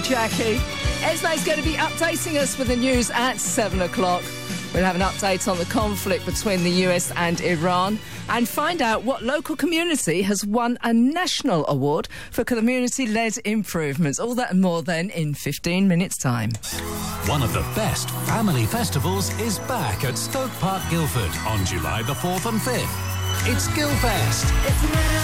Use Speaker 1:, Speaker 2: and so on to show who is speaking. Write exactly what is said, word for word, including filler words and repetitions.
Speaker 1: Jackie. Esme's going to be updating us with the news at seven o'clock. We'll have an update on the conflict between the U S and Iran and find out what local community has won a national award for community-led improvements. All that and more then in fifteen minutes' time.
Speaker 2: One of the best family festivals is back at Stoke Park, Guildford on July the fourth and fifth. It's Guildfest.